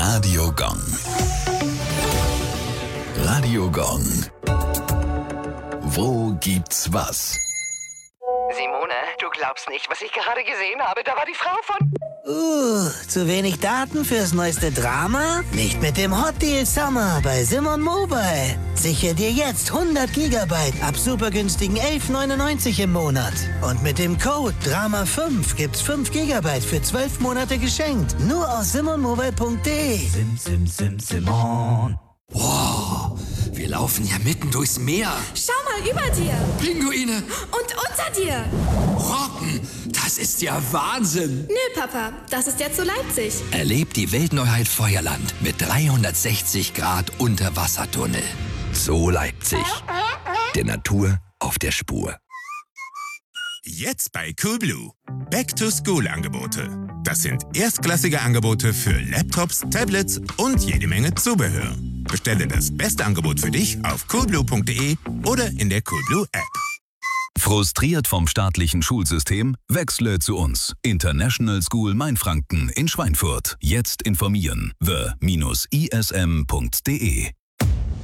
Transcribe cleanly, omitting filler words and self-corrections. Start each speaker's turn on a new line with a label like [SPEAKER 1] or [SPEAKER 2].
[SPEAKER 1] Radio Gong. Radio Gong. Wo gibt's was?
[SPEAKER 2] Simone, du glaubst nicht, was ich gerade gesehen habe. Da war die Frau von...
[SPEAKER 3] Zu wenig Daten fürs neueste Drama? Nicht mit dem Hot Deal Summer bei Simon Mobile. Sichere dir jetzt 100 Gigabyte ab super günstigen 11,99 im Monat. Und mit dem Code DRAMA5 gibt's 5 Gigabyte für 12 Monate geschenkt. Nur aus simonmobile.de.
[SPEAKER 4] Simon. Wow, wir laufen ja mitten durchs Meer.
[SPEAKER 5] Schau mal über dir.
[SPEAKER 4] Pinguine.
[SPEAKER 5] Und unter dir.
[SPEAKER 4] Robben, das ist ja Wahnsinn.
[SPEAKER 5] Nö, Papa, das ist jetzt so Leipzig.
[SPEAKER 4] Erlebt die Weltneuheit Feuerland mit 360 Grad Unterwassertunnel. So Leipzig. Der Natur auf der Spur.
[SPEAKER 6] Jetzt bei Coolblue. Back-to-School-Angebote. Das sind erstklassige Angebote für Laptops, Tablets und jede Menge Zubehör. Bestelle das beste Angebot für dich auf coolblue.de oder in der Coolblue App.
[SPEAKER 1] Frustriert vom staatlichen Schulsystem? Wechsle zu uns. International School Mainfranken in Schweinfurt. Jetzt informieren. the-ism.de